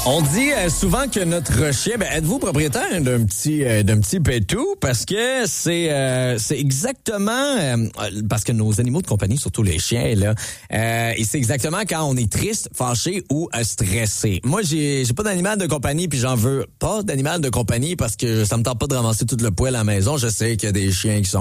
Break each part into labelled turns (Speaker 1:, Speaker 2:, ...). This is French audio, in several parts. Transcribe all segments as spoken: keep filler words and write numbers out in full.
Speaker 1: On dit euh, souvent que notre chien, ben, êtes-vous propriétaire d'un petit euh, d'un petit pétou? Parce que c'est euh, c'est exactement euh, parce que nos animaux de compagnie, surtout les chiens là, euh, et c'est exactement quand on est triste, fâché ou euh, stressé. Moi, j'ai j'ai pas d'animal de compagnie puis j'en veux pas d'animal de compagnie parce que ça me tente pas de ramasser tout le poil à la maison. Je sais qu'il y a des chiens qui sont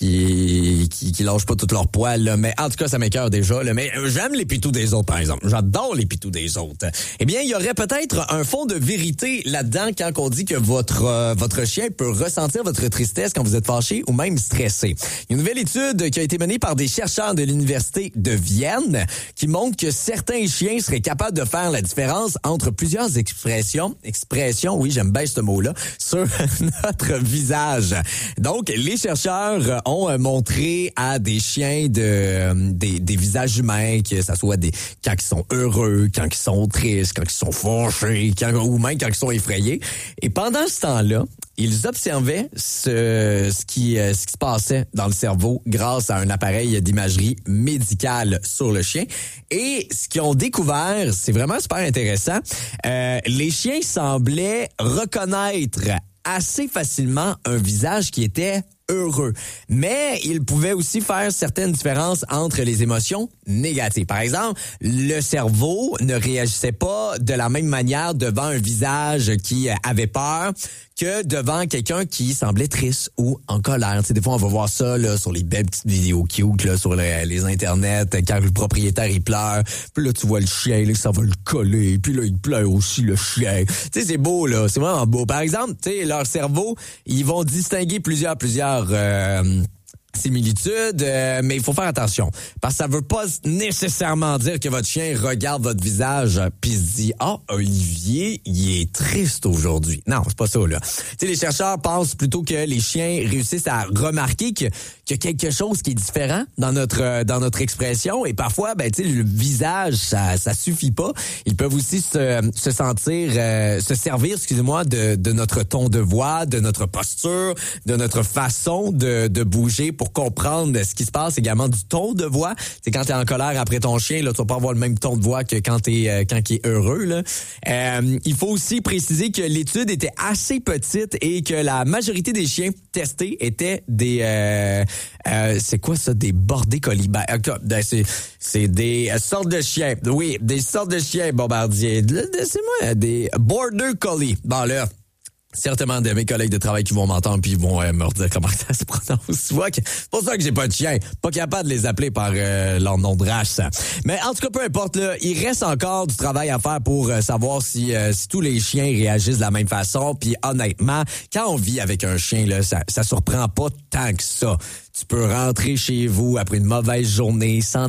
Speaker 1: qui qui, qui lâchent pas tout leur poil, là, mais en tout cas ça m'écoeure déjà. Là, mais j'aime les pitous des autres, par exemple. J'adore les pitous des autres. Eh bien, il y aurait peut-être un fond de vérité là-dedans quand on dit que votre euh, votre chien peut ressentir votre tristesse quand vous êtes fâché ou même stressé. Il y a une nouvelle étude qui a été menée par des chercheurs de l'Université de Vienne qui montre que certains chiens seraient capables de faire la différence entre plusieurs expressions, expressions, oui, j'aime bien ce mot-là, sur notre visage. Donc, les chercheurs ont montré à des chiens de des, des visages humains, que ça soit des quand ils sont heureux, quand ils sont tristes, quand ils sont fâchés, quand, ou même quand ils sont effrayés. Et pendant ce temps-là, ils observaient ce, ce qui ce qui se passait dans le cerveau grâce à un appareil d'imagerie médicale sur le chien. Et ce qu'ils ont découvert, c'est vraiment super intéressant. Euh, les chiens semblaient reconnaître assez facilement un visage qui était heureux. Mais il pouvait aussi faire certaines différences entre les émotions négatives. Par exemple, le cerveau ne réagissait pas de la même manière devant un visage qui avait peur que devant quelqu'un qui semblait triste ou en colère. Tu sais, des fois, on va voir ça là, sur les belles petites vidéos cute là, sur les, les internets, quand le propriétaire il pleure. Puis là, tu vois le chien, là, ça va le coller. Puis là, il pleure aussi, le chien. Tu sais, c'est beau, là. C'est vraiment beau. Par exemple, tu sais, leur cerveau, ils vont distinguer plusieurs, plusieurs Euh, similitudes, euh, mais il faut faire attention parce que ça veut pas nécessairement dire que votre chien regarde votre visage puis se dit « Ah, Olivier, il est triste aujourd'hui. » Non, c'est pas ça, là. Tu sais, les chercheurs pensent plutôt que les chiens réussissent à remarquer que qu'il y a quelque chose qui est différent dans notre euh, dans notre expression et parfois, ben tu sais, le visage, ça ça suffit pas. Ils peuvent aussi se, se sentir, euh, se servir, excusez-moi, de, de notre ton de voix, de notre posture, de notre façon de, de bouger pour comprendre ce qui se passe, également du ton de voix. C'est quand tu es en colère après ton chien, là, tu vas pas avoir le même ton de voix que quand tu es euh, quand il est heureux là. Euh, il faut aussi préciser que l'étude était assez petite et que la majorité des chiens testés étaient des euh, euh, c'est quoi ça, des bordés collies? Ben, c'est c'est des sortes de chiens. Oui, des sortes de chiens bombardiers. C'est moi des border collies. Bon là, certainement de mes collègues de travail qui vont m'entendre puis ils vont euh, me redire comment ça se prononce. C'est pour ça que j'ai pas de chien. Pas capable de les appeler par euh, leur nom de race. Mais en tout cas, peu importe, là, il reste encore du travail à faire pour euh, savoir si, euh, si tous les chiens réagissent de la même façon. Puis honnêtement, quand on vit avec un chien, là, ça, ça surprend pas tant que ça. Tu peux rentrer chez vous après une mauvaise journée sans